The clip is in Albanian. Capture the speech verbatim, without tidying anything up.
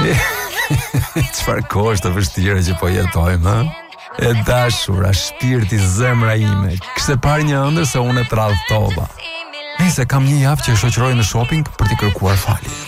Çfarë kohë të vështira që po jetojmë, ha? E dashura, shpirti, zemra ime, kishte parë një ëndër se unë e të radhtova. Nëse kam një javë që e shoqëroj në shopping për t'i kërkuar falje.